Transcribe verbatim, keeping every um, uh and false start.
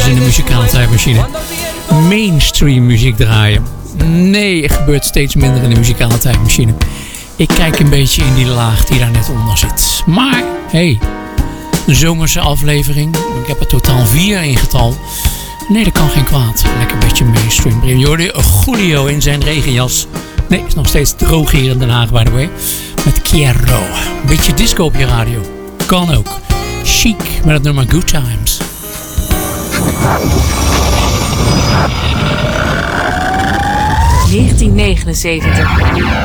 eens in de muzikale tijdmachine mainstream muziek draaien. Nee, er gebeurt steeds minder in de muzikale tijdmachine. Ik kijk een beetje in die laag die daar net onder zit. Maar, hey, een zomerse aflevering. Ik heb er totaal vier in getal. Nee, dat kan geen kwaad. Lekker een beetje mainstream. Jordi Julio in zijn regenjas. Nee, is nog steeds droog hier in Den Haag, by the way. Met Chiaro. Een beetje disco op je radio. Kan ook. Chic met het nummer Good Times. negentien negenenzeventig